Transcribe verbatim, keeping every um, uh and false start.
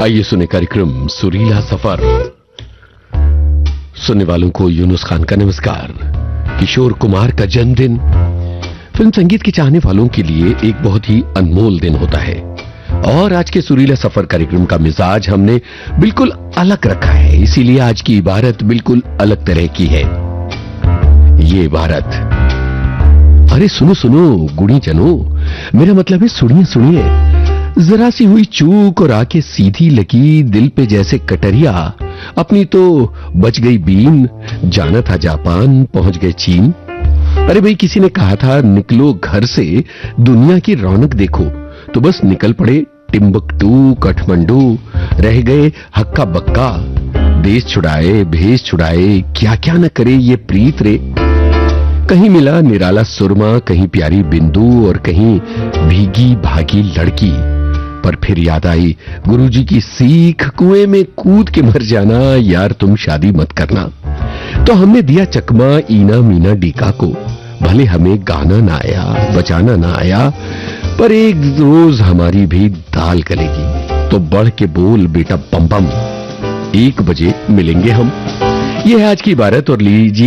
आइए सुने कार्यक्रम सुरीला सफर। सुनने वालों को यूनुस खान का नमस्कार। किशोर कुमार का जन्मदिन फिल्म संगीत के चाहने वालों के लिए एक बहुत ही अनमोल दिन होता है और आज के सुरीला सफर कार्यक्रम का मिजाज हमने बिल्कुल अलग रखा है। इसीलिए आज की इबारत बिल्कुल अलग तरह की है। ये इबारत, अरे सुनो सुनो गुणी जनो, मेरा मतलब है सुनिए सुनिए। जरा सी हुई चूक और आके सीधी लगी दिल पे जैसे कटरिया, अपनी तो बच गई बीन, जाना था जापान पहुंच गए चीन। अरे भाई, किसी ने कहा था निकलो घर से दुनिया की रौनक देखो, तो बस निकल पड़े टिम्बकटू काठमांडू, रह गए हक्का बक्का, देश छुड़ाए भेष छुड़ाए, क्या क्या न करे ये प्रीत रे। कहीं मिला निराला सुरमा, कहीं प्यारी बिंदु और कहीं भीगी भागी लड़की, पर फिर याद आई गुरुजी की सीख, कुएं में कूद के मर जाना, यार तुम शादी मत करना। तो हमने दिया चकमा ईना मीना डीका को, भले हमें गाना ना आया बचाना ना आया, पर एक रोज हमारी भी दाल गलेगी। तो बढ़ के बोल बेटा बम बम, एक बजे मिलेंगे हम। ये है आज की इबारत और लीजिए